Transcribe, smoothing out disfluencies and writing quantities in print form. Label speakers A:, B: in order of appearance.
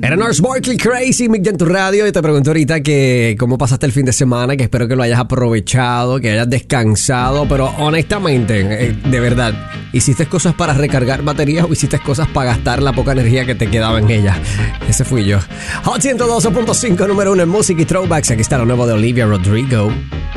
A: Era Nars Barkley Crazy, Mick en tu radio. Y te pregunto ahorita que cómo pasaste el fin de semana, que espero que lo hayas aprovechado, que hayas descansado. Pero honestamente, de verdad, ¿hiciste cosas para recargar baterías o hiciste cosas para gastar la poca energía que te quedaba en ella? Ese fui yo. Hot 112.5, número 1 en música y throwbacks. Aquí está lo nuevo de Olivia Rodrigo.